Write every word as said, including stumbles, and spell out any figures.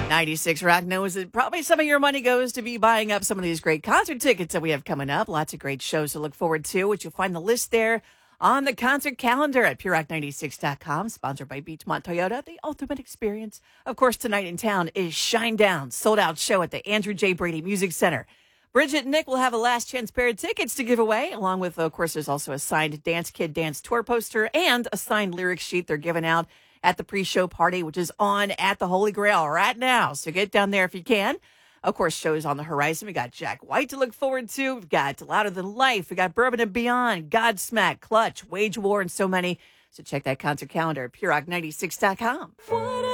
ninety-six Rock knows that probably some of your money goes to be buying up some of these great concert tickets that we have coming up. Lots of great shows to look forward to, which you'll find the list there on the concert calendar at pure rock ninety-six dot com, sponsored by Beachmont Toyota, the ultimate experience. Of course, tonight in town is Shinedown, sold-out show at the Andrew J. Brady Music Center. Bridget and Nick will have a last chance pair of tickets to give away, along with, of course, there's also a signed Dance Kid Dance tour poster and a signed lyric sheet they're giving out at the pre-show party, which is on at the Holy Grail right now. So get down there if you can. Of course, shows on the horizon. We got Jack White to look forward to. We've got Louder Than Life. We got Bourbon and Beyond, Godsmack, Clutch, Wage War, and so many. So check that concert calendar at pure rock ninety-six dot com.